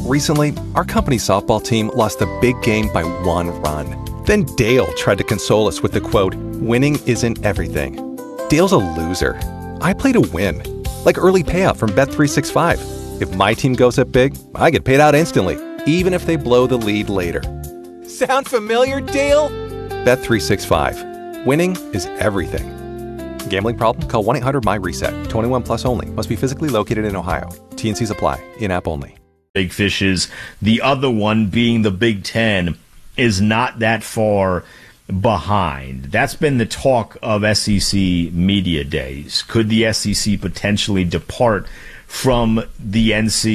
Recently, our company softball team lost the big game by 1 run. Then Dale tried to console us with the quote, "Winning isn't everything." Dale's a loser. I play to win. Like early payout from Bet365. If my team goes up big, I get paid out instantly, even if they blow the lead later. Sound familiar, Dale? Bet365. Winning is everything. Gambling problem? Call 1-800-MY-RESET. 21 plus only. Must be physically located in Ohio. T&Cs apply. In-app only. Big fishes. The other one being the Big Ten is not that far behind. That's been the talk of SEC media days. Could the SEC potentially depart from the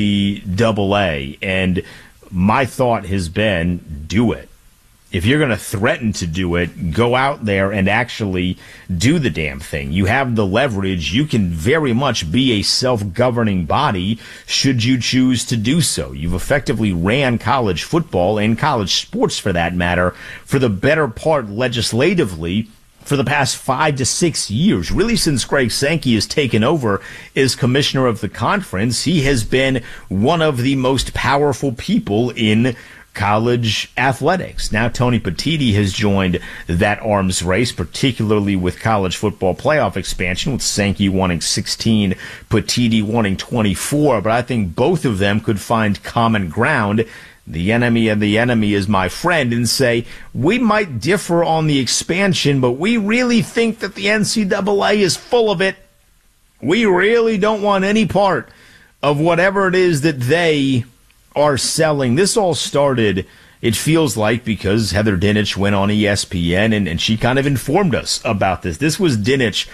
NCAA? And my thought has been, do it. If you're going to threaten to do it, go out there and actually do the damn thing. You have the leverage. You can very much be a self-governing body should you choose to do so. You've effectively ran college football and college sports, for that matter, for the better part legislatively for the past 5 to 6 years. Really, since Greg Sankey has taken over as commissioner of the conference, he has been one of the most powerful people in college athletics. Now Tony Petitti has joined that arms race, particularly with college football playoff expansion, with Sankey wanting 16, Petitti wanting 24. But I think both of them could find common ground. The enemy of the enemy is my friend, and say, we might differ on the expansion, but we really think that the NCAA is full of it. We really don't want any part of whatever it is that they are selling. This all started, it feels like, because Heather Dinich went on ESPN and she kind of informed us about this. This was Dinich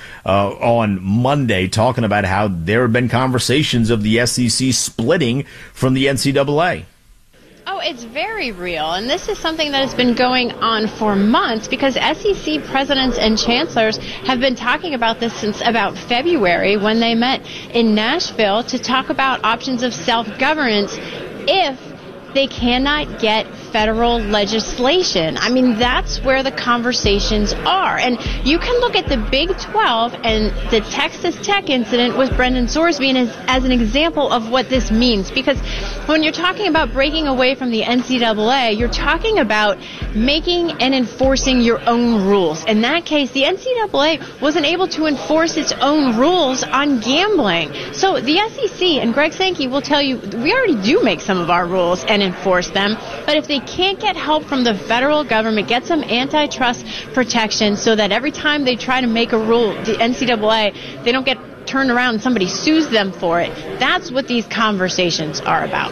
on Monday talking about how there have been conversations of the SEC splitting from the NCAA. Oh, it's very real, and this is something that has been going on for months because SEC presidents and chancellors have been talking about this since about February when they met in Nashville to talk about options of self-governance if they cannot get federal legislation. I mean, that's where the conversations are. And you can look at the Big 12 and the Texas Tech incident with Brendan Sorsby as an example of what this means. Because when you're talking about breaking away from the NCAA, you're talking about making and enforcing your own rules. In that case, the NCAA wasn't able to enforce its own rules on gambling. So the SEC and Greg Sankey will tell you, we already do make some of our rules and enforce them. But if they can't get help from the federal government, get some antitrust protection so that every time they try to make a rule, the NCAA, they don't get turned around and somebody sues them for it. That's what these conversations are about.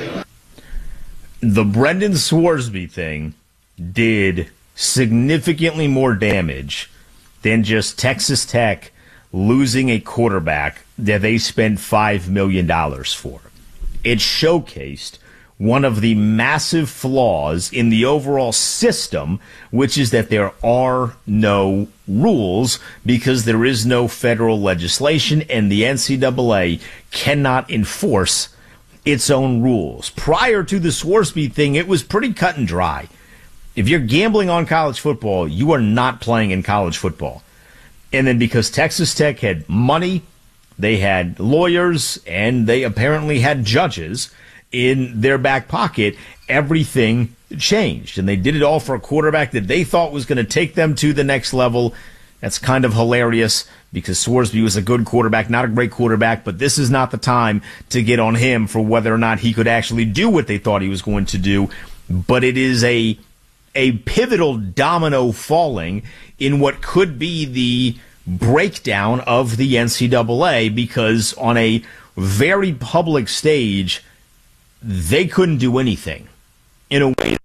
The Brendan Sorsby thing did significantly more damage than just Texas Tech losing a quarterback that they spent $5 million for. It showcased one of the massive flaws in the overall system, which is that there are no rules because there is no federal legislation and the NCAA cannot enforce its own rules. Prior to the Sorsby thing, it was pretty cut and dry. If you're gambling on college football, you are not playing in college football. And then because Texas Tech had money, they had lawyers, and they apparently had judges in their back pocket, everything changed. And they did it all for a quarterback that they thought was going to take them to the next level. That's kind of hilarious because Sorsby was a good quarterback, not a great quarterback, but this is not the time to get on him for whether or not he could actually do what they thought he was going to do. But it is a pivotal domino falling in what could be the breakdown of the NCAA, because on a very public stage, they couldn't do anything in a way.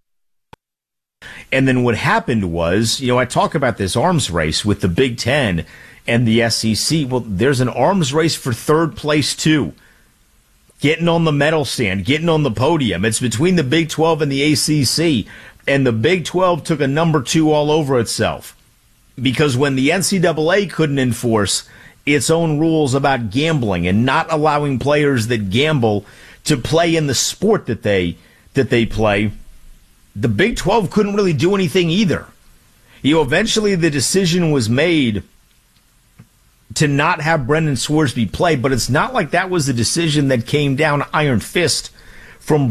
And then what happened was, I talk about this arms race with the Big Ten and the SEC. Well, there's an arms race for third place, too. Getting on the medal stand, getting on the podium. It's between the Big 12 and the ACC. And the Big 12 took a number 2 all over itself. Because when the NCAA couldn't enforce its own rules about gambling and not allowing players that gamble to play in the sport that they play, the Big 12 couldn't really do anything either. Eventually the decision was made to not have Brendan Sorsby play, but it's not like that was the decision that came down iron fist from